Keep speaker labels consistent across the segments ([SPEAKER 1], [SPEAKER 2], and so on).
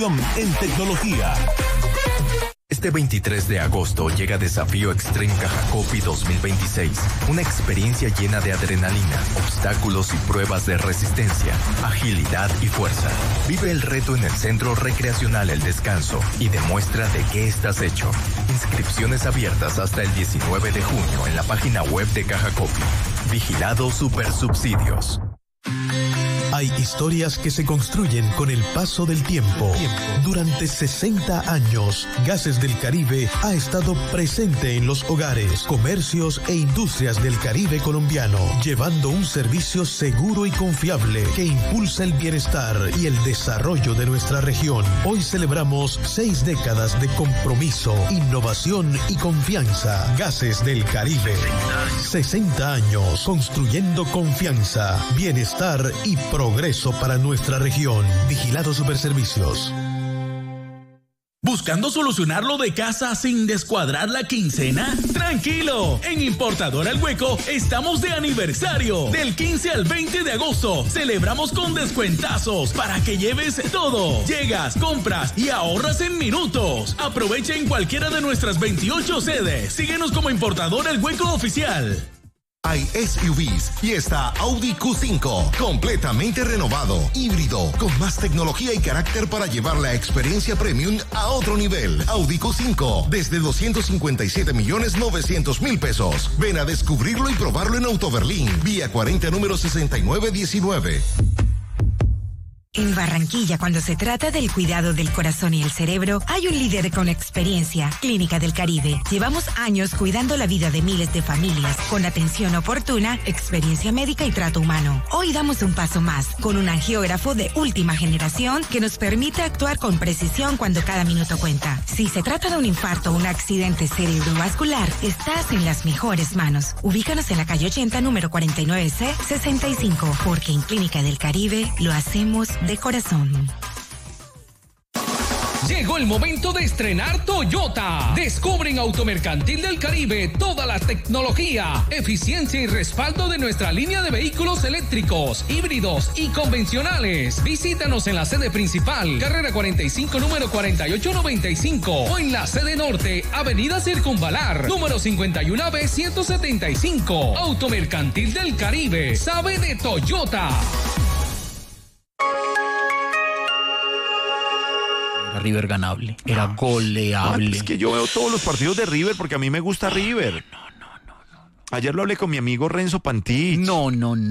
[SPEAKER 1] En tecnología. Este 23 de agosto llega Desafío Extreme Cajacopi 2026. Una experiencia llena de adrenalina, obstáculos y pruebas de resistencia, agilidad y fuerza. Vive el reto en el Centro Recreacional El Descanso y demuestra de qué estás hecho. Inscripciones abiertas hasta el 19 de junio en la página web de Cajacopi. Vigilado Supersubsidios.
[SPEAKER 2] Hay historias que se construyen con el paso del tiempo. Durante 60 años, Gases del Caribe ha estado presente en los hogares, comercios e industrias del Caribe colombiano, llevando un servicio seguro y confiable que impulsa el bienestar y el desarrollo de nuestra región. Hoy celebramos 6 décadas de compromiso, innovación y confianza. Gases del Caribe. 60 años construyendo confianza, bienestar y progreso para nuestra región. Vigilado Superservicios.
[SPEAKER 3] ¿Buscando solucionar lo de casa sin descuadrar la quincena? ¡Tranquilo! En Importadora El Hueco estamos de aniversario. Del 15 al 20 de agosto celebramos con descuentazos para que lleves todo. Llegas, compras y ahorras en minutos. Aprovecha en cualquiera de nuestras 28 sedes. Síguenos como Importadora El Hueco Oficial.
[SPEAKER 4] Hay SUVs y está Audi Q5, completamente renovado, híbrido, con más tecnología y carácter para llevar la experiencia premium a otro nivel. Audi Q5, desde 257.900.000 pesos. Ven a descubrirlo y probarlo en Autoberlín, vía 40 número 6919.
[SPEAKER 5] En Barranquilla, cuando se trata del cuidado del corazón y el cerebro, hay un líder con experiencia, Clínica del Caribe. Llevamos años cuidando la vida de miles de familias, con atención oportuna, experiencia médica y trato humano. Hoy damos un paso más, con un angiógrafo de última generación que nos permite actuar con precisión cuando cada minuto cuenta. Si se trata de un infarto o un accidente cerebrovascular, estás en las mejores manos. Ubícanos en la calle 80, número 49C, 65, porque en Clínica del Caribe lo hacemos de corazón.
[SPEAKER 6] Llegó el momento de estrenar Toyota. Descubre en Automercantil del Caribe toda la tecnología, eficiencia y respaldo de nuestra línea de vehículos eléctricos, híbridos y convencionales. Visítanos en la sede principal, carrera 45, número 4895, o en la sede norte, avenida Circunvalar, número 51B 175. Automercantil del Caribe, sabe de Toyota.
[SPEAKER 7] River ganable, era goleable.
[SPEAKER 8] Es que yo veo todos los partidos de River porque a mí me gusta River.
[SPEAKER 7] No.
[SPEAKER 8] Ayer lo hablé con mi amigo Renzo Pantich.
[SPEAKER 7] No.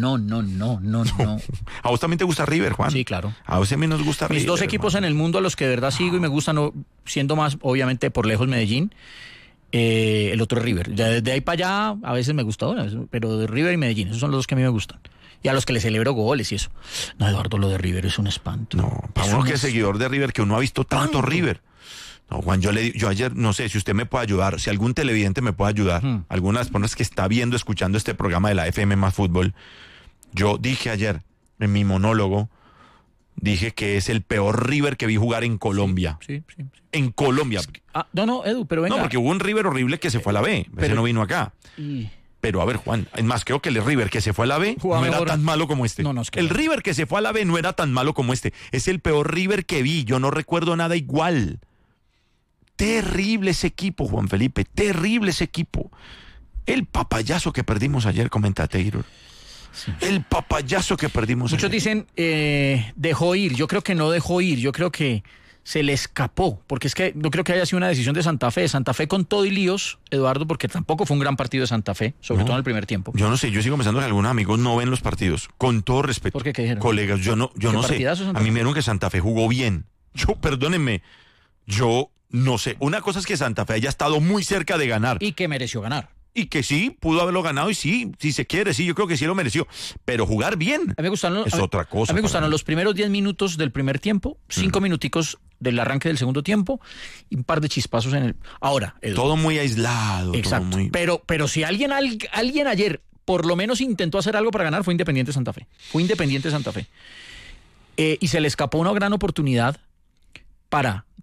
[SPEAKER 8] ¿A vos también te gusta River, Juan?
[SPEAKER 7] Sí, claro.
[SPEAKER 8] A vos también nos gusta River.
[SPEAKER 7] Mis dos equipos en el mundo a los que de verdad sigo y me gustan, siendo más, obviamente, por lejos Medellín. El otro es River. Ya desde ahí para allá a veces me gusta, pero de River y Medellín, esos son los dos que a mí me gustan. Y a los que le celebro goles y eso. No, Eduardo, lo de River es un espanto.
[SPEAKER 8] No, para uno que es seguidor de River, que uno ha visto tanto River. No, Juan, yo ayer, no sé si usted me puede ayudar, si algún televidente me puede ayudar, algunas personas que está viendo, escuchando este programa de la FM más Fútbol, yo dije ayer, en mi monólogo, dije que es el peor River que vi jugar en Colombia.
[SPEAKER 7] Sí.
[SPEAKER 8] En Colombia.
[SPEAKER 7] No, Edu, pero venga.
[SPEAKER 8] No, porque hubo un River horrible que se fue a la B, ese no vino acá. Pero a ver, Juan, es más, creo que el River que se fue a la B no era tan malo como este.
[SPEAKER 7] No, es que
[SPEAKER 8] el River que se fue a la B no era tan malo como este. Es el peor River que vi. Yo no recuerdo nada igual. Terrible ese equipo, Juan Felipe. Terrible ese equipo. El papayazo que perdimos ayer, comenta Taylor. Sí. El papayazo que perdimos
[SPEAKER 7] Muchos
[SPEAKER 8] ayer.
[SPEAKER 7] Dicen, dejó ir. Yo creo que no dejó ir. Yo creo que se le escapó, porque es que no creo que haya sido una decisión de Santa Fe. Santa Fe con todo y líos, Eduardo, porque tampoco fue un gran partido de Santa Fe, sobre todo en el primer tiempo.
[SPEAKER 8] Yo no sé, yo sigo pensando que algunos amigos no ven los partidos, con todo respeto.
[SPEAKER 7] ¿Por qué? ¿Qué dijeron?
[SPEAKER 8] Colegas, yo no sé. A mí me dijeron que Santa Fe jugó bien. Perdónenme, yo no sé. Una cosa es que Santa Fe haya estado muy cerca de ganar.
[SPEAKER 7] Y que mereció ganar.
[SPEAKER 8] Y que sí, pudo haberlo ganado y sí, si se quiere, sí, yo creo que sí lo mereció. Pero jugar bien es otra cosa.
[SPEAKER 7] A mí me gustaron los primeros 10 minutos del primer tiempo, 5 minuticos del arranque del segundo tiempo y un par de chispazos en el... Ahora, Edu,
[SPEAKER 8] todo muy aislado.
[SPEAKER 7] Exacto.
[SPEAKER 8] Todo muy...
[SPEAKER 7] Pero si alguien ayer por lo menos intentó hacer algo para ganar, fue Independiente Santa Fe. Y se le escapó una gran oportunidad para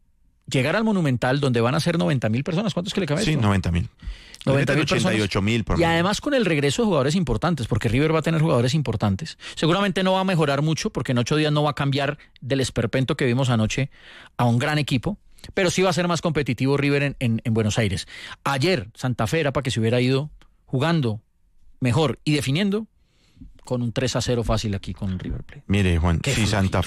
[SPEAKER 7] llegar al Monumental donde van a ser 90.000 personas. ¿Cuántos que le cabe?
[SPEAKER 8] Sí, 90.000.
[SPEAKER 7] 90.000
[SPEAKER 8] 88.000 por
[SPEAKER 7] y además con el regreso de jugadores importantes, porque River va a tener jugadores importantes. Seguramente no va a mejorar mucho, porque en 8 días no va a cambiar del esperpento que vimos anoche a un gran equipo, pero sí va a ser más competitivo River en Buenos Aires. Ayer Santa Fe era para que se hubiera ido jugando mejor y definiendo con un 3-0 fácil aquí con River Plate.
[SPEAKER 8] Mire, Juan, si Santa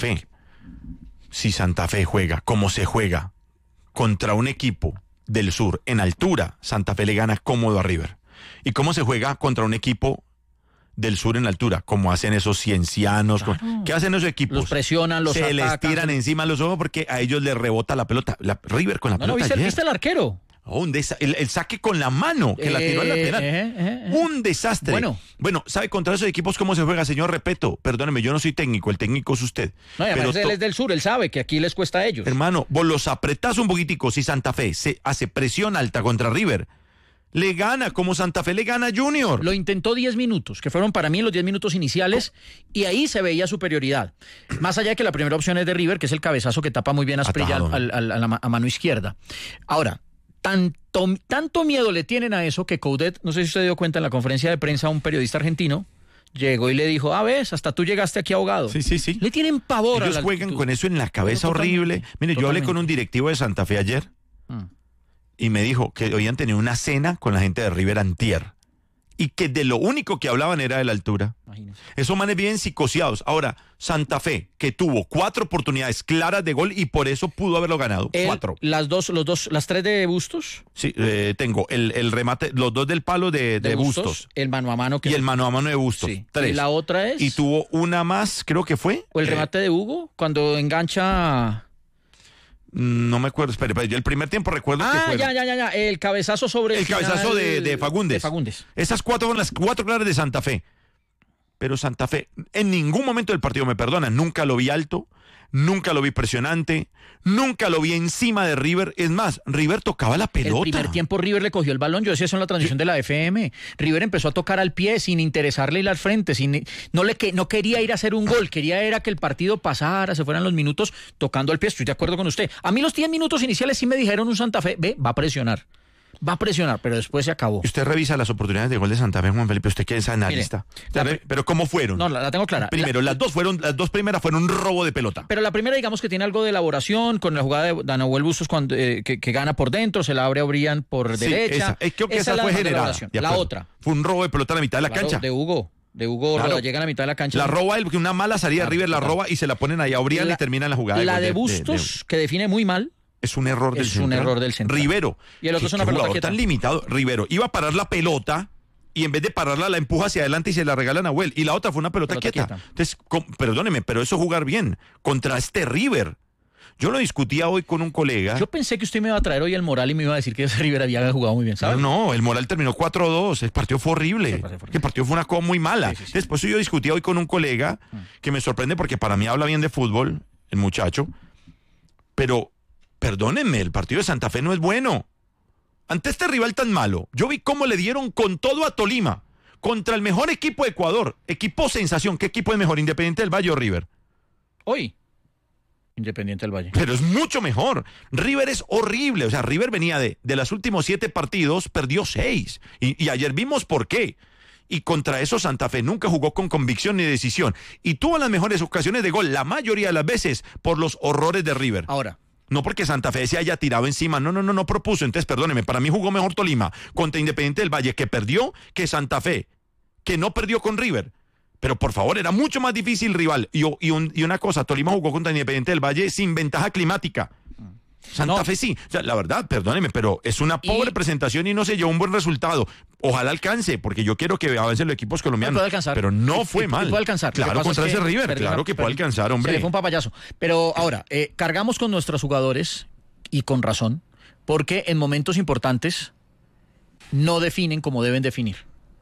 [SPEAKER 8] Fe juega como se juega contra un equipo del sur en altura, Santa Fe le gana cómodo a River. ¿Y cómo se juega contra un equipo del sur en altura? Como hacen esos ciencianos.
[SPEAKER 7] Claro.
[SPEAKER 8] ¿Qué hacen esos equipos?
[SPEAKER 7] Los presionan, los
[SPEAKER 8] se
[SPEAKER 7] atacan.
[SPEAKER 8] les tiran encima los ojos porque a ellos les rebota la pelota. River con la pelota ayer.
[SPEAKER 7] ¿Viste el arquero?
[SPEAKER 8] Oh, el saque con la mano que la tiró al lateral. Un desastre. Bueno, ¿sabe contra esos equipos cómo se juega, señor Repeto? Perdóneme, yo no soy técnico, el técnico es usted.
[SPEAKER 7] No, y además él es del sur, él sabe que aquí les cuesta a ellos.
[SPEAKER 8] Hermano, vos los apretás un poquitico. Si Santa Fe se hace presión alta contra River, le gana como Santa Fe le gana a Junior.
[SPEAKER 7] Lo intentó 10 minutos, que fueron para mí los 10 minutos iniciales, y ahí se veía superioridad. Más allá de que la primera opción es de River, que es el cabezazo que tapa muy bien a Asprilla a mano izquierda. Ahora, tanto miedo le tienen a eso que Coudet, no sé si usted dio cuenta en la conferencia de prensa, un periodista argentino llegó y le dijo, ves, hasta tú llegaste aquí ahogado.
[SPEAKER 8] Sí.
[SPEAKER 7] Le tienen pavor.
[SPEAKER 8] Ellos juegan con eso en la cabeza horrible. Mire, yo hablé con un directivo de Santa Fe ayer y me dijo que habían tenido una cena con la gente de River antier y que de lo único que hablaban era de la altura. Imagínese. Esos manes bien psicoseados. Ahora, Santa Fe, que tuvo 4 oportunidades claras de gol y por eso pudo haberlo ganado. 4.
[SPEAKER 7] Las 3 de Bustos.
[SPEAKER 8] Sí, tengo el remate, los 2 del palo de Bustos.
[SPEAKER 7] El mano a mano.
[SPEAKER 8] Y el mano a mano de Bustos.
[SPEAKER 7] Sí.
[SPEAKER 8] 3.
[SPEAKER 7] Y la otra es.
[SPEAKER 8] Y tuvo una más, creo que fue.
[SPEAKER 7] O el remate de Hugo, cuando engancha.
[SPEAKER 8] No me acuerdo, espere, yo el primer tiempo recuerdo que fue.
[SPEAKER 7] Ya, el cabezazo sobre
[SPEAKER 8] el cabezazo de Fagundes.
[SPEAKER 7] De Fagundes.
[SPEAKER 8] Esas 4 son las 4 claras de Santa Fe. Pero Santa Fe, en ningún momento del partido, me perdonan, nunca lo vi alto, nunca lo vi presionante, nunca lo vi encima de River. Es más, River tocaba la pelota.
[SPEAKER 7] El primer tiempo River le cogió el balón, yo decía eso en la transmisión de la FM. River empezó a tocar al pie sin interesarle ir al frente, no quería ir a hacer un gol, quería era que el partido pasara, se fueran los minutos tocando al pie. Estoy de acuerdo con usted. A mí los 10 minutos iniciales sí me dijeron un Santa Fe, va a presionar, pero después se acabó.
[SPEAKER 8] Usted revisa las oportunidades de gol de Santa Fe, Juan Felipe, usted que es analista. Pero ¿cómo fueron?
[SPEAKER 7] No, la tengo clara.
[SPEAKER 8] Primero, las dos primeras fueron un robo de pelota.
[SPEAKER 7] Pero la primera, digamos que tiene algo de elaboración, con la jugada de Nahuel Bustos cuando que gana por dentro, se la abre a Brian por derecha.
[SPEAKER 8] Creo que esa fue generada.
[SPEAKER 7] La otra.
[SPEAKER 8] Fue un robo de pelota a la mitad de la cancha.
[SPEAKER 7] De Hugo, claro. Llega a la mitad de la cancha.
[SPEAKER 8] La roba él, porque una mala salida de River la roba y se la ponen ahí a Brian y termina la jugada.
[SPEAKER 7] La de Bustos, que define muy mal.
[SPEAKER 8] Es un error del central.
[SPEAKER 7] Rivero. Y el otro es una pelota quieta.
[SPEAKER 8] Tan limitado. Rivero iba a parar la pelota y en vez de pararla la empuja hacia adelante y se la regala a Nahuel. Y la otra fue una pelota quieta. Entonces, perdóneme, pero eso es jugar bien contra este River. Yo lo discutía hoy con un colega.
[SPEAKER 7] Yo pensé que usted me iba a traer hoy el Moral y me iba a decir que ese River había jugado muy bien, ¿sabes?
[SPEAKER 8] No, el Moral terminó 4-2. El partido fue horrible. El partido fue una cosa muy mala. Sí. Después yo discutía hoy con un colega que me sorprende porque para mí habla bien de fútbol, el muchacho. Pero perdónenme, el partido de Santa Fe no es bueno. Ante este rival tan malo, yo vi cómo le dieron con todo a Tolima, contra el mejor equipo de Ecuador, equipo sensación. ¿Qué equipo es mejor, Independiente del Valle o River?
[SPEAKER 7] Hoy, Independiente del Valle.
[SPEAKER 8] Pero es mucho mejor. River es horrible. O sea, River venía de los últimos 7 partidos, perdió 6. Y ayer vimos por qué. Y contra eso Santa Fe nunca jugó con convicción ni decisión. Y tuvo las mejores ocasiones de gol, la mayoría de las veces, por los horrores de River.
[SPEAKER 7] Ahora.
[SPEAKER 8] No porque Santa Fe se haya tirado encima, no propuso. Entonces, perdóneme, para mí jugó mejor Tolima contra Independiente del Valle, que perdió, que Santa Fe, que no perdió con River. Pero por favor, era mucho más difícil rival. Y una cosa, Tolima jugó contra Independiente del Valle sin ventaja climática. Santa Fe sí. O sea, la verdad, perdóneme, pero es una pobre presentación y no se llevó un buen resultado. Ojalá alcance, porque yo quiero que avancen los equipos colombianos.
[SPEAKER 7] Puede alcanzar.
[SPEAKER 8] Pero no fue mal.
[SPEAKER 7] Puede alcanzar.
[SPEAKER 8] Claro, contra ese River, claro que puede alcanzar, hombre.
[SPEAKER 7] Se le fue un papayazo. Pero ahora, cargamos con nuestros jugadores, y con razón, porque en momentos importantes no definen como deben definir.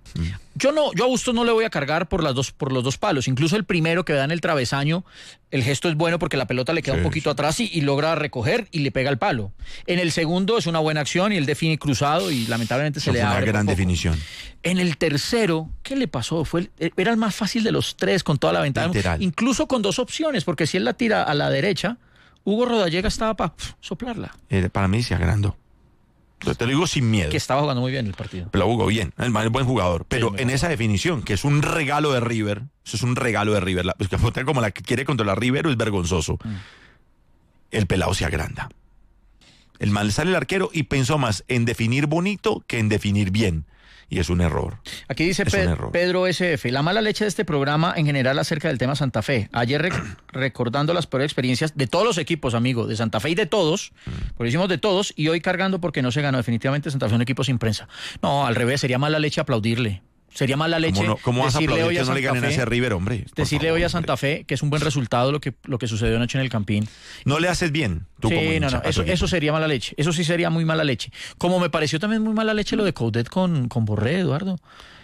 [SPEAKER 7] Yo a Bustos no le voy a cargar por los dos palos. Incluso el primero que da en el travesaño, el gesto es bueno porque la pelota le queda un poquito atrás y logra recoger y le pega el palo. En el segundo es una buena acción y él define cruzado y lamentablemente se le abre.
[SPEAKER 8] Una gran definición.
[SPEAKER 7] En el tercero, ¿qué le pasó? Era el más fácil de los 3 con toda la ventaja.
[SPEAKER 8] Literal.
[SPEAKER 7] Incluso con 2 opciones, porque si él la tira a la derecha Hugo Rodallega estaba para soplarla.
[SPEAKER 8] Para mí se agrandó. Yo te lo digo sin miedo.
[SPEAKER 7] Que estaba jugando muy bien el partido.
[SPEAKER 8] Pero jugó bien, el man es buen jugador. Pero en esa definición, que es un regalo de River, eso es un regalo de River. Como la que quiere controlar River, es vergonzoso. El pelado se agranda. El man sale el arquero y pensó más en definir bonito que en definir bien. Y es un error.
[SPEAKER 7] Aquí dice Pedro SF, la mala leche de este programa en general acerca del tema Santa Fe. Ayer recordando las peores experiencias de todos los equipos, amigo, de Santa Fe y de todos, porque hicimos de todos, y hoy cargando porque no se ganó. Definitivamente Santa Fe es un equipo sin prensa. No, al revés, sería mala leche aplaudirle. Sería mala leche.
[SPEAKER 8] ¿Cómo vas a aplaudir que no le ganen a ese River, hombre?
[SPEAKER 7] Decirle hoy a Santa Fe que es un buen resultado lo que sucedió anoche en el Campín.
[SPEAKER 8] No le haces bien. Tú
[SPEAKER 7] sí, no, eso sería mala leche. Eso sí sería muy mala leche. Como me pareció también muy mala leche lo de Coudet con Borré, Eduardo.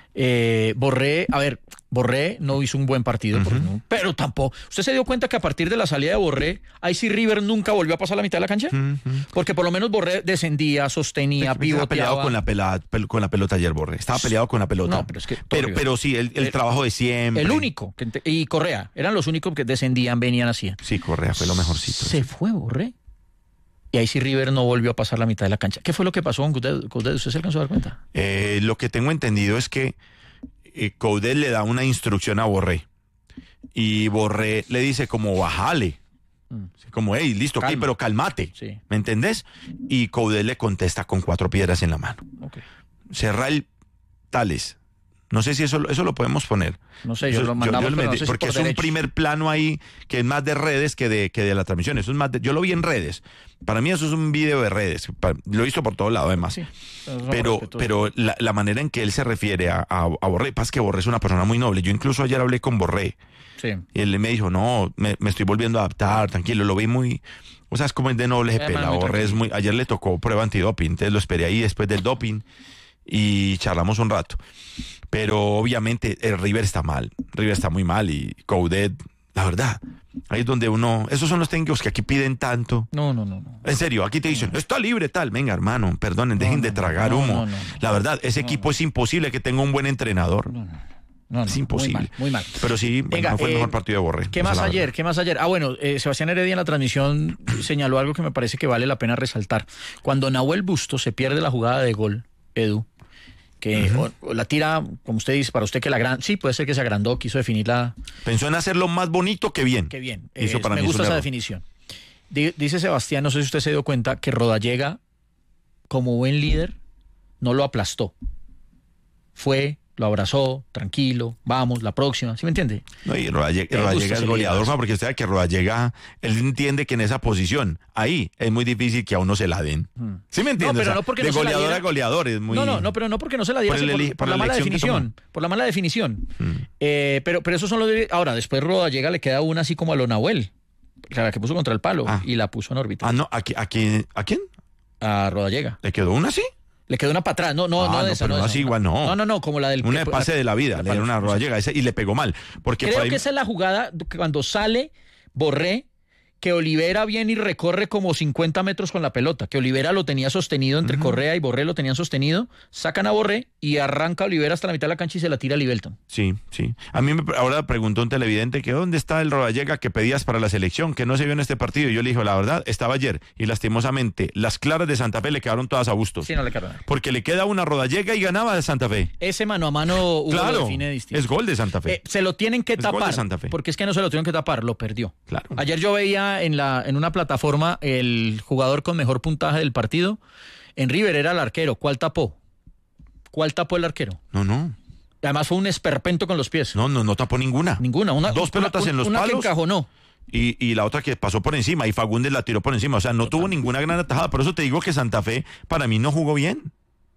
[SPEAKER 7] Borré no hizo un buen partido, pero tampoco. ¿Usted se dio cuenta que a partir de la salida de Borré, ahí sí River nunca volvió a pasar la mitad de la cancha? Porque por lo menos Borré descendía, sostenía, pivoteaba.
[SPEAKER 8] Estaba peleado con la pelota ayer, Borré. Estaba peleado con la pelota.
[SPEAKER 7] No, pero es que
[SPEAKER 8] pero sí, el trabajo de siempre.
[SPEAKER 7] El único. Y Correa. Eran los únicos que descendían, venían así.
[SPEAKER 8] Sí, Correa fue lo mejorcito.
[SPEAKER 7] Se fue Borré. Y ahí sí River no volvió a pasar la mitad de la cancha. ¿Qué fue lo que pasó con Coudet? ¿Usted se alcanzó a dar cuenta?
[SPEAKER 8] Lo que tengo entendido es que Coudet le da una instrucción a Borré. Y Borré le dice como bájale. Como, hey, listo, okay, pero cálmate. Sí. ¿Me entendés? Y Coudet le contesta con 4 piedras en la mano. Okay. Serral Tales. No sé si eso lo podemos poner.
[SPEAKER 7] No sé, yo lo mandamos,
[SPEAKER 8] no sé si porque es un primer plano ahí que es más de redes que de la transmisión. Eso es más yo lo vi en redes. Para mí eso es un video de redes. Lo he visto por todo lado, además. Sí, pero la manera en que él se refiere a Borré, pasa que Borré es una persona muy noble. Yo incluso ayer hablé con Borré. Sí. Y él me dijo, no, me estoy volviendo a adaptar, tranquilo. Lo vi muy... O sea, es como el de noble GP. La Borré es muy... Ayer le tocó prueba antidoping, entonces lo esperé ahí después del doping y charlamos un rato. Pero obviamente el River está mal. River está muy mal y Coudet, la verdad, ahí es donde esos son los técnicos que aquí piden tanto.
[SPEAKER 7] No.
[SPEAKER 8] En serio, aquí te dicen, está libre tal. Venga, hermano, perdonen, dejen de tragar humo. La verdad, ese equipo es imposible que tenga un buen entrenador. Es imposible.
[SPEAKER 7] Muy mal.
[SPEAKER 8] Pero sí, venga, no fue el mejor partido de Borré.
[SPEAKER 7] ¿Qué más ayer? Bueno, Sebastián Heredia en la transmisión señaló algo que me parece que vale la pena resaltar. Cuando Nahuel Bustos se pierde la jugada de gol, Edu, que o la tira, como usted dice, para usted que sí, puede ser que se agrandó, quiso definirla.
[SPEAKER 8] Pensó en hacerlo más bonito que bien.
[SPEAKER 7] Que bien. Me gusta esa definición. Dice Sebastián, no sé si usted se dio cuenta, que Rodallega, como buen líder, no lo aplastó. Lo abrazó, tranquilo, vamos, la próxima, ¿sí me entiende?
[SPEAKER 8] No, y Rodallega es goleador, porque usted sabe que Rodallega, él entiende que en esa posición, ahí es muy difícil que a uno se la den. ¿Sí me entiende?
[SPEAKER 7] No, pero no porque
[SPEAKER 8] de
[SPEAKER 7] no
[SPEAKER 8] goleador
[SPEAKER 7] se la diera,
[SPEAKER 8] a goleador es muy...
[SPEAKER 7] No, pero no porque no se la diera, por la mala definición. Por la mala definición. Pero eso son los de... Ahora, después Rodallega le queda una así como a lo Nahuel, la que puso contra el palo, y la puso en órbita.
[SPEAKER 8] ¿A quién?
[SPEAKER 7] A Rodallega.
[SPEAKER 8] ¿Le quedó una así?
[SPEAKER 7] Le quedó una para atrás, no de esa.
[SPEAKER 8] No, así igual no.
[SPEAKER 7] No, como la del...
[SPEAKER 8] Una de pase de la vida, le dieron una Rodallega y le pegó mal. Porque
[SPEAKER 7] creo que esa es la jugada cuando sale Borré, que Olivera viene y recorre como 50 metros con la pelota, que Olivera lo tenía sostenido entre Correa y Borré, lo tenían sostenido, sacan a Borré y arranca Olivera hasta la mitad de la cancha y se la tira a Livelton.
[SPEAKER 8] Sí. A mí ahora preguntó un televidente que ¿dónde está el Rodallega que pedías para la selección, que no se vio en este partido? Y yo le dije, la verdad, estaba ayer y lastimosamente las claras de Santa Fe le quedaron todas a Bustos.
[SPEAKER 7] Sí, no le quedaron.
[SPEAKER 8] Porque le queda una Rodallega y ganaba de Santa Fe.
[SPEAKER 7] Ese mano a mano Hugo lo define distinto.
[SPEAKER 8] Es gol de Santa Fe.
[SPEAKER 7] Se lo tienen que tapar, porque es que no se lo tienen que tapar, lo perdió.
[SPEAKER 8] Claro.
[SPEAKER 7] Ayer yo veía en una plataforma el jugador con mejor puntaje del partido en River era el arquero. ¿Cuál tapó el arquero?
[SPEAKER 8] No.
[SPEAKER 7] Además fue un esperpento con los pies.
[SPEAKER 8] No tapó ninguna.
[SPEAKER 7] Dos
[SPEAKER 8] pelotas en los
[SPEAKER 7] una
[SPEAKER 8] palos.
[SPEAKER 7] Que encajonó.
[SPEAKER 8] Y la otra que pasó por encima y Fagundes la tiró por encima. O sea, no tuvo ninguna gran atajada. Por eso te digo que Santa Fe para mí no jugó bien.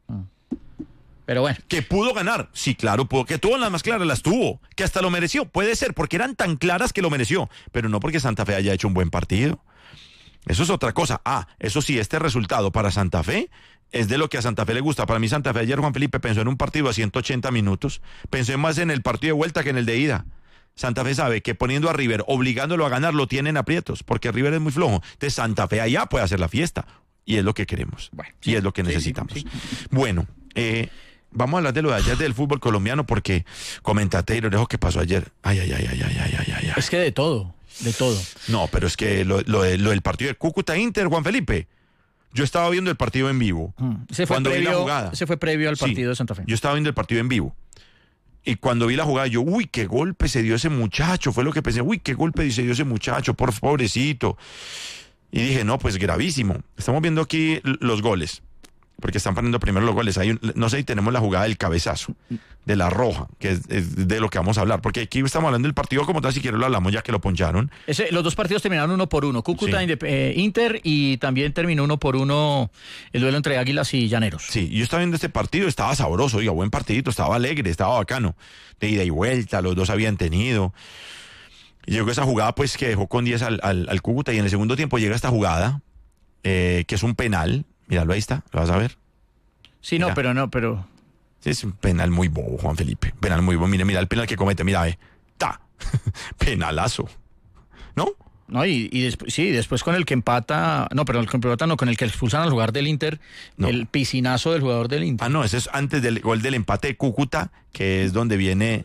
[SPEAKER 7] Pero bueno.
[SPEAKER 8] Que pudo ganar. Sí, claro, pudo. Que tuvo las más claras, las tuvo. Que hasta lo mereció. Puede ser, porque eran tan claras que lo mereció. Pero no porque Santa Fe haya hecho un buen partido. Eso es otra cosa. Eso sí, este resultado para Santa Fe es de lo que a Santa Fe le gusta. Para mí Santa Fe ayer, Juan Felipe, pensó en un partido a 180 minutos. Pensé más en el partido de vuelta que en el de ida. Santa Fe sabe que poniendo a River, obligándolo a ganar, lo tienen aprietos, porque River es muy flojo. Entonces Santa Fe allá puede hacer la fiesta. Y es lo que queremos. Bueno, y es lo que necesitamos. Sí. Bueno, vamos a hablar de lo de ayer del fútbol colombiano, porque comentate, Orejo, ¿qué pasó ayer? Ay.
[SPEAKER 7] Es que de todo. De todo.
[SPEAKER 8] No, pero es que lo del partido de Cúcuta-Inter, Juan Felipe, yo estaba viendo el partido en vivo.
[SPEAKER 7] Ese fue previo al partido de Santa Fe.
[SPEAKER 8] Yo estaba viendo el partido en vivo. Y cuando vi la jugada, yo, uy, qué golpe se dio ese muchacho. Fue lo que pensé, uy, qué golpe se dio ese muchacho, pobrecito. Y dije, no, pues gravísimo. Estamos viendo aquí los goles, porque están poniendo primero los goles. No sé si tenemos la jugada del cabezazo, de la roja, que es de lo que vamos a hablar. Porque aquí estamos hablando del partido como tal, si quieres lo hablamos ya que lo poncharon.
[SPEAKER 7] Los dos partidos terminaron 1-1. Cúcuta, sí. Inter, y también terminó 1-1 el duelo entre Águilas y Llaneros.
[SPEAKER 8] Sí, yo estaba viendo este partido, estaba sabroso, oiga, buen partidito, estaba alegre, estaba bacano. De ida y vuelta, los dos habían tenido. Y llegó esa jugada pues que dejó con 10 al Cúcuta, y en el segundo tiempo llega esta jugada, que es un penal. Míralo, ahí está, ¿lo vas a ver?
[SPEAKER 7] Sí,
[SPEAKER 8] mira.
[SPEAKER 7] pero...
[SPEAKER 8] Sí, es un penal muy bobo, Juan Felipe. Penal muy bobo. Mira el penal que comete, mira, ¡ta! Penalazo. ¿No?
[SPEAKER 7] No, y después con el que empata... No, pero el que empata no, con el que expulsan al jugador del Inter, no. El piscinazo del jugador del Inter.
[SPEAKER 8] Ah, no, ese es antes del gol del empate de Cúcuta, que es donde viene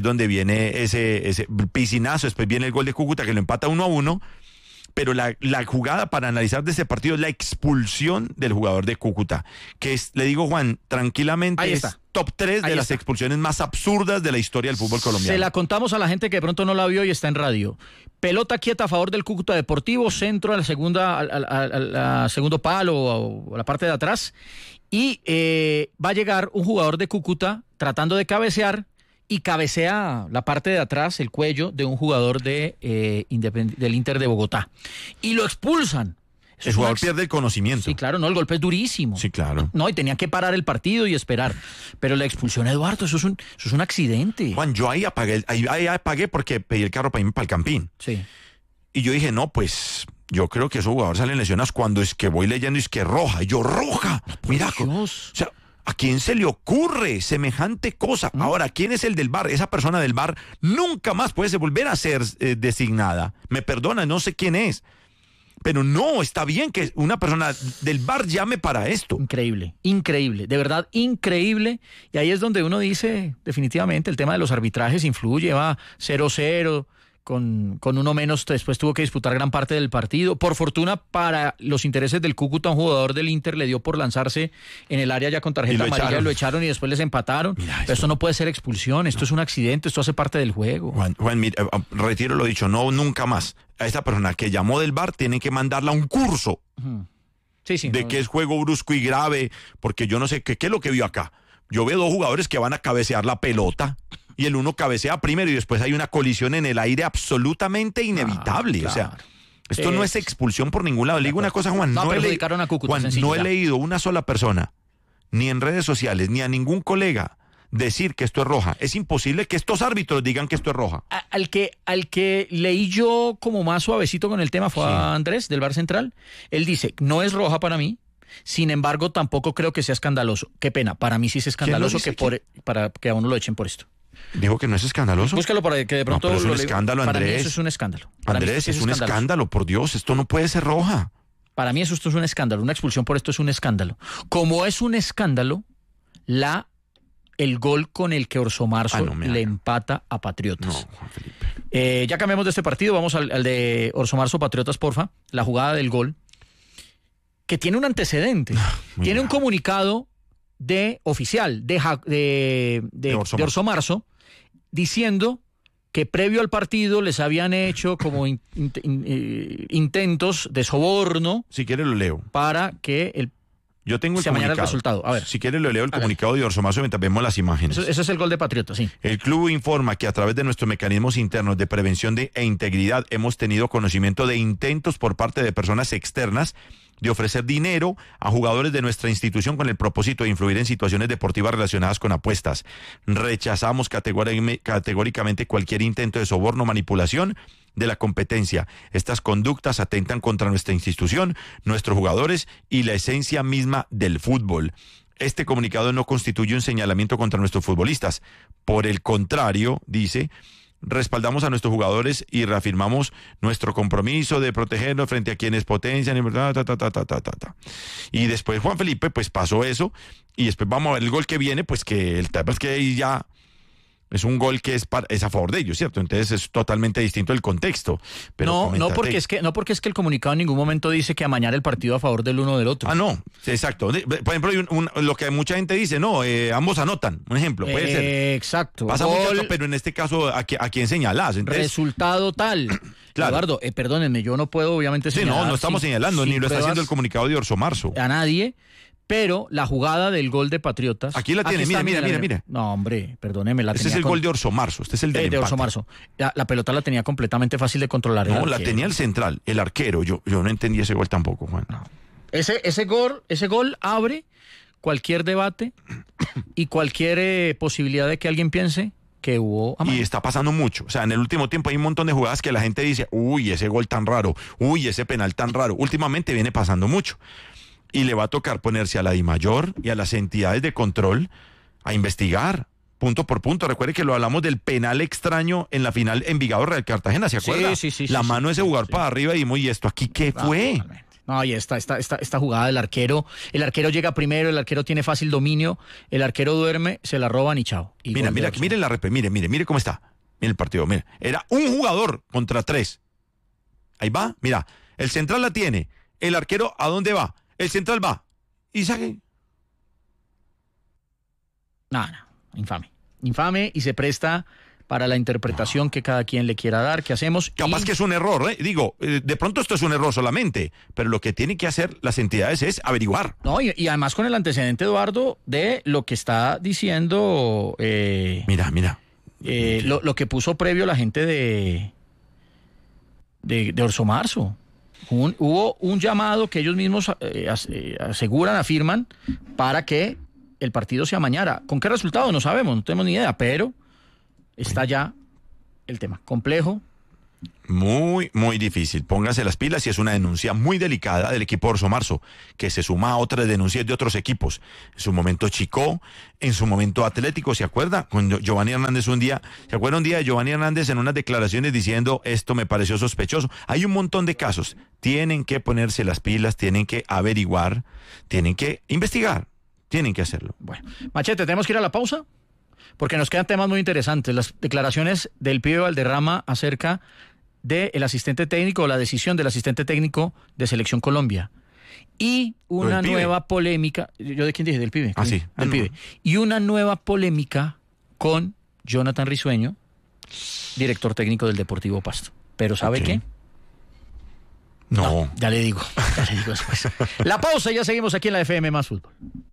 [SPEAKER 8] ese piscinazo. Después viene el gol de Cúcuta, que lo empata 1-1. Pero la jugada para analizar de este partido es la expulsión del jugador de Cúcuta, que es, le digo, Juan, tranquilamente es top 3 de las expulsiones más absurdas de la historia del fútbol colombiano.
[SPEAKER 7] Se la contamos a la gente que de pronto no la vio y está en radio. Pelota quieta a favor del Cúcuta Deportivo, centro a la segunda, al segundo palo o a la parte de atrás, y va a llegar un jugador de Cúcuta tratando de cabecear, y cabecea la parte de atrás, el cuello de un jugador del Inter de Bogotá. Y lo expulsan.
[SPEAKER 8] El jugador pierde el conocimiento.
[SPEAKER 7] Sí, claro, no, el golpe es durísimo.
[SPEAKER 8] Sí, claro.
[SPEAKER 7] No, y tenía que parar el partido y esperar. Pero la expulsión, Eduardo, eso es un accidente.
[SPEAKER 8] Juan, yo ahí apagué porque pedí el carro para irme para el Campín.
[SPEAKER 7] Sí.
[SPEAKER 8] Y yo dije, no, pues... Yo creo que esos jugadores salen lesionados cuando es que voy leyendo y es que roja. Y yo, roja. Mira, o sea... ¿A quién se le ocurre semejante cosa? Ahora, ¿quién es el del VAR? Esa persona del VAR nunca más puede volver a ser designada. Me perdona, no sé quién es. Pero no, está bien que una persona del VAR llame para esto.
[SPEAKER 7] Increíble, de verdad increíble. Y ahí es donde uno dice, definitivamente, el tema de los arbitrajes influye, va 0-0. Con uno menos, después tuvo que disputar gran parte del partido. Por fortuna, para los intereses del Cúcuta, un jugador del Inter le dio por lanzarse en el área ya con tarjeta amarilla, lo echaron y después les empataron. Pero esto no puede ser expulsión, esto es un accidente, esto hace parte del juego.
[SPEAKER 8] Juan, retiro lo dicho, no, nunca más. A esta persona que llamó del VAR tienen que mandarla a un curso de qué es juego brusco y grave, porque yo no sé qué es lo que vio acá. Yo veo dos jugadores que van a cabecear la pelota, y el uno cabecea primero y después hay una colisión en el aire absolutamente inevitable. Claro. O sea, esto no es expulsión por ningún lado. Le digo una cosa, Juan, no he leído una sola persona, ni en redes sociales, ni a ningún colega, decir que esto es roja. Es imposible que estos árbitros digan que esto es roja.
[SPEAKER 7] Al que leí yo como más suavecito con el tema fue a Andrés, del VAR Central. Él dice, no es roja para mí. Sin embargo, tampoco creo que sea escandaloso. Qué pena, para mí sí es escandaloso para que a uno lo echen por esto.
[SPEAKER 8] Dijo que no es escandaloso.
[SPEAKER 7] Búscalo para que de pronto...
[SPEAKER 8] No, pero es un escándalo, Andrés.
[SPEAKER 7] Para mí eso es un escándalo.
[SPEAKER 8] Andrés, es un escándalo, por Dios. Esto no puede ser roja.
[SPEAKER 7] Para mí esto es un escándalo. Una expulsión por esto es un escándalo. Como es un escándalo, el gol con el que Orso Marzo le empata a Patriotas.
[SPEAKER 8] No, Juan Felipe.
[SPEAKER 7] Ya cambiamos de este partido. Vamos al de Orso Marzo Patriotas, porfa. La jugada del gol, que tiene un antecedente. Tiene un comunicado oficial de Orso Marzo, diciendo que previo al partido les habían hecho como intentos de soborno.
[SPEAKER 8] Si quiere lo leo.
[SPEAKER 7] Para que
[SPEAKER 8] yo tengo el
[SPEAKER 7] se
[SPEAKER 8] comunicado.
[SPEAKER 7] El resultado. A ver.
[SPEAKER 8] Si quiere lo leo, el comunicado de Orso Marzo mientras vemos las imágenes.
[SPEAKER 7] Eso es el gol de Patriotas, sí.
[SPEAKER 8] El club informa que a través de nuestros mecanismos internos de prevención e integridad hemos tenido conocimiento de intentos por parte de personas externas de ofrecer dinero a jugadores de nuestra institución con el propósito de influir en situaciones deportivas relacionadas con apuestas. Rechazamos categóricamente cualquier intento de soborno o manipulación de la competencia. Estas conductas atentan contra nuestra institución, nuestros jugadores y la esencia misma del fútbol. Este comunicado no constituye un señalamiento contra nuestros futbolistas. Por el contrario, dice, respaldamos a nuestros jugadores y reafirmamos nuestro compromiso de protegerlos frente a quienes potencian y después Juan Felipe pues pasó eso y después vamos a ver el gol que viene, pues que el tema es que ahí ya Es un gol que es a favor de ellos, ¿cierto? Entonces es totalmente distinto el contexto. Pero
[SPEAKER 7] no porque es que el comunicado en ningún momento dice que amañar el partido a favor del uno o del otro.
[SPEAKER 8] Ah, no, exacto. Por ejemplo, lo que mucha gente dice, no, ambos anotan, un ejemplo, puede ser.
[SPEAKER 7] Exacto.
[SPEAKER 8] Pasa mucho, pero en este caso, ¿a quién señalás? Entonces,
[SPEAKER 7] resultado tal. Claro. Eduardo, perdónenme, yo no puedo obviamente señalar.
[SPEAKER 8] No estamos señalando, ni lo está haciendo el comunicado de Orso Marzo.
[SPEAKER 7] A nadie. Pero la jugada del gol de Patriotas...
[SPEAKER 8] Aquí la tiene, mira.
[SPEAKER 7] No, hombre, perdóneme.
[SPEAKER 8] Este es el gol de Orso Marzo, este es el del empate.
[SPEAKER 7] De Orso Marzo. La pelota la tenía completamente fácil de controlar.
[SPEAKER 8] No, la tenía el central, el arquero. Yo no entendí ese gol tampoco, Juan.
[SPEAKER 7] No. Ese gol abre cualquier debate y cualquier posibilidad de que alguien piense que hubo...
[SPEAKER 8] Y está pasando mucho. O sea, en el último tiempo hay un montón de jugadas que la gente dice, uy, ese gol tan raro, uy, ese penal tan raro. Últimamente viene pasando mucho. Y le va a tocar ponerse a la DIMAYOR y a las entidades de control a investigar punto por punto. Recuerde que lo hablamos del penal extraño en la final Envigado Real Cartagena, ¿se acuerda?
[SPEAKER 7] Sí.
[SPEAKER 8] La mano ese jugar para arriba y ¿y esto aquí qué fue?
[SPEAKER 7] Totalmente. No, y esta jugada del arquero. El arquero llega primero, el arquero tiene fácil dominio, el arquero duerme, se la roban y chao. Y
[SPEAKER 8] mire la mire cómo está. Mire el partido, mire. Era un jugador contra 3. Ahí va, mira. El central la tiene. El arquero, ¿a dónde va? El central va. Y saque.
[SPEAKER 7] No, infame y se presta para la interpretación que cada quien le quiera dar, que hacemos.
[SPEAKER 8] Capaz que es un error, ¿eh? Digo, de pronto esto es un error solamente, pero lo que tienen que hacer las entidades es averiguar.
[SPEAKER 7] No, y además con el antecedente, Eduardo, de lo que está diciendo...
[SPEAKER 8] Mira.
[SPEAKER 7] Lo que puso previo la gente de Orso Marzo. Hubo un llamado que ellos mismos afirman, para que el partido se amañara. ¿Con qué resultado? No sabemos, no tenemos ni idea, pero está ya el tema complejo.
[SPEAKER 8] Muy, muy difícil. Póngase las pilas y es una denuncia muy delicada del equipo Orso Marzo, que se suma a otras denuncias de otros equipos. En su momento Chicó, en su momento Atlético, ¿se acuerda? Cuando Giovanni Hernández ¿se acuerda un día de Giovanni Hernández en unas declaraciones diciendo esto me pareció sospechoso? Hay un montón de casos. Tienen que ponerse las pilas, tienen que averiguar, tienen que investigar, tienen que hacerlo.
[SPEAKER 7] Bueno, Machete, tenemos que ir a la pausa porque nos quedan temas muy interesantes. Las declaraciones del pibe Valderrama acerca del asistente técnico, o la decisión del asistente técnico de Selección Colombia. Y una nueva polémica. ¿Yo de quién dije? Del pibe.
[SPEAKER 8] Ah, sí.
[SPEAKER 7] Del pibe. Y una nueva polémica con Jonathan Risueño, director técnico del Deportivo Pasto. Pero ¿sabe qué?
[SPEAKER 8] No.
[SPEAKER 7] Ya le digo después. La pausa y ya seguimos aquí en la FM Más Fútbol.